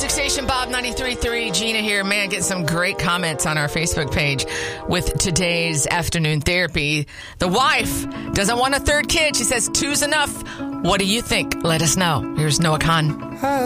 music station, Bob 93.3. Gina here. Man, get some great comments on our Facebook page with today's afternoon therapy. The wife doesn't want a third kid. She says 2's enough. What do you think? Let us know. Here's Noah Khan.